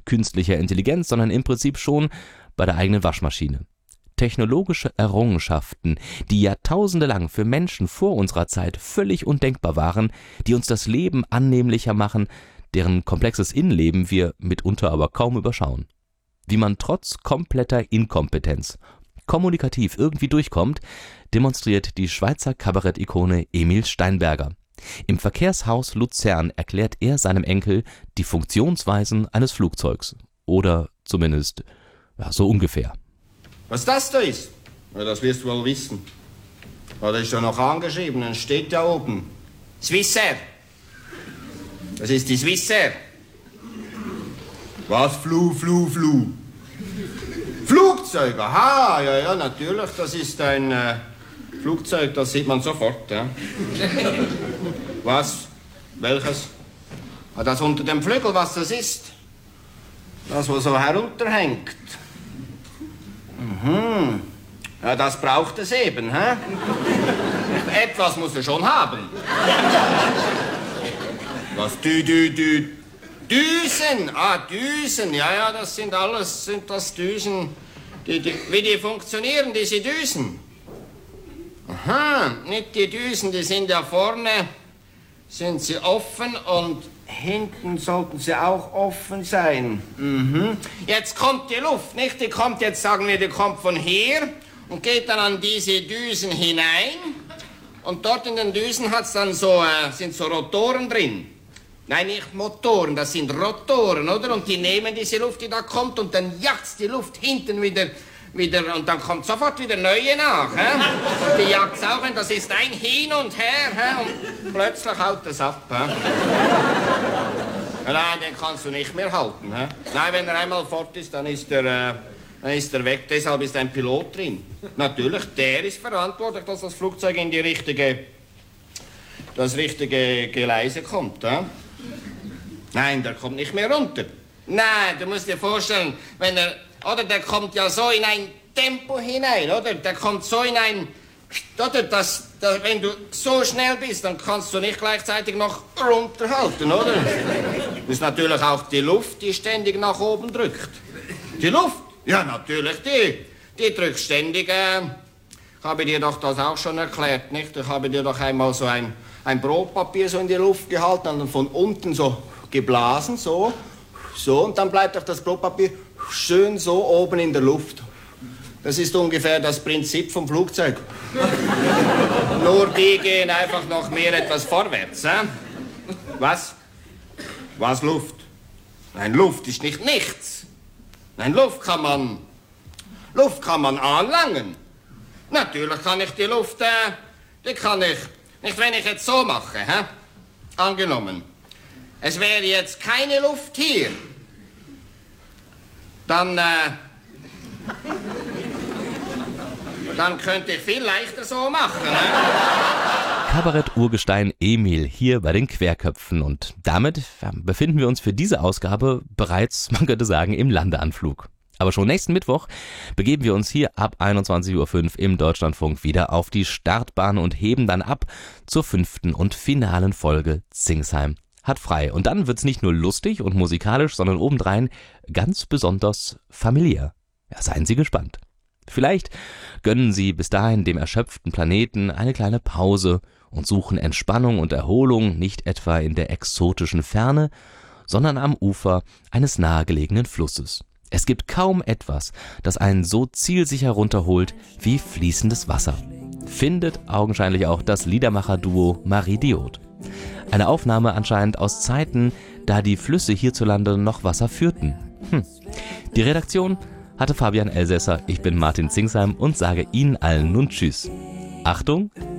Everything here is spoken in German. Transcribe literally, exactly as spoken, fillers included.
künstlicher Intelligenz, sondern im Prinzip schon bei der eigenen Waschmaschine. Technologische Errungenschaften, die jahrtausende lang für Menschen vor unserer Zeit völlig undenkbar waren, die uns das Leben annehmlicher machen, deren komplexes Innenleben wir mitunter aber kaum überschauen. Wie man trotz kompletter Inkompetenz kommunikativ irgendwie durchkommt, demonstriert die Schweizer Kabarett-Ikone Emil Steinberger. Im Verkehrshaus Luzern erklärt er seinem Enkel die Funktionsweisen eines Flugzeugs. Oder zumindest ja, so ungefähr. Was das da ist? Ja, das wirst du wohl wissen. Oder ist ja noch angeschrieben, dann steht da oben. Swissair. Das ist die Swissair. Was? Flu, Flu, Flu. Flugzeug, aha, ja, ja, natürlich, das ist ein äh, Flugzeug, das sieht man sofort, ja. Was? Welches? Ah, das unter dem Flügel, was das ist? Das, was so herunterhängt. Mhm. Ja, das braucht es eben, hä? Etwas muss er schon haben. Was? Dü, dü, dü. Düsen! Ah, Düsen. Ja, ja, das sind alles, sind das Düsen. Die, die, wie die funktionieren, diese Düsen? Aha, nicht die Düsen, die sind ja vorne, sind sie offen und hinten sollten sie auch offen sein. Mhm. Jetzt kommt die Luft, nicht? Die kommt jetzt, sagen wir, die kommt von hier und geht dann an diese Düsen hinein. Und dort in den Düsen hat's dann so, äh, sind so Rotoren drin. Nein, nicht Motoren, das sind Rotoren, oder? Und die nehmen diese Luft, die da kommt, und dann jagt's die Luft hinten wieder, wieder, und dann kommt sofort wieder neue nach, hä? Die jagt's auch, und das ist ein Hin und Her, hä? Und plötzlich haut das ab, hä? Nein, den kannst du nicht mehr halten, hä? Nein, wenn er einmal fort ist, dann ist er, äh, dann ist er weg, deshalb ist ein Pilot drin. Natürlich, der ist verantwortlich, dass das Flugzeug in die richtige, das richtige Geleise kommt, hä? Nein, der kommt nicht mehr runter. Nein, du musst dir vorstellen, wenn er, oder der kommt ja so in ein Tempo hinein, oder? Der kommt so in ein, oder? Das, das, wenn du so schnell bist, dann kannst du nicht gleichzeitig noch runterhalten, oder? Das ist natürlich auch die Luft, die ständig nach oben drückt. Die Luft? Ja, natürlich, die. Die drückt ständig, äh, ich habe dir doch das auch schon erklärt, nicht? Ich habe dir doch einmal so ein, ein Brotpapier so in die Luft gehalten und dann von unten so geblasen, so, so, und dann bleibt auch das Brotpapier schön so oben in der Luft. Das ist ungefähr das Prinzip vom Flugzeug. Nur die gehen einfach noch mehr etwas vorwärts, hä? Was? Was Luft? Nein, Luft ist nicht nichts. Nein, Luft kann man, Luft kann man anlangen. Natürlich kann ich die Luft, äh, die kann ich, nicht wenn ich jetzt so mache, hä? Angenommen. Es wäre jetzt keine Luft hier, dann, äh, dann könnte ich viel leichter so machen. Ne? Kabarett-Urgestein Emil hier bei den Querköpfen, und damit ja, befinden wir uns für diese Ausgabe bereits, man könnte sagen, im Landeanflug. Aber schon nächsten Mittwoch begeben wir uns hier ab einundzwanzig Uhr fünf im Deutschlandfunk wieder auf die Startbahn und heben dann ab zur fünften und finalen Folge Zingsheim hat frei. Und dann wird's nicht nur lustig und musikalisch, sondern obendrein ganz besonders familiär. Ja, seien Sie gespannt. Vielleicht gönnen Sie bis dahin dem erschöpften Planeten eine kleine Pause und suchen Entspannung und Erholung nicht etwa in der exotischen Ferne, sondern am Ufer eines nahegelegenen Flusses. Es gibt kaum etwas, das einen so zielsicher runterholt wie fließendes Wasser. Findet augenscheinlich auch das Liedermacher-Duo Marie Diod. Eine Aufnahme anscheinend aus Zeiten, da die Flüsse hierzulande noch Wasser führten. Hm. Die Redaktion hatte Fabian Elsässer, ich bin Martin Zingsheim und sage Ihnen allen nun Tschüss. Achtung,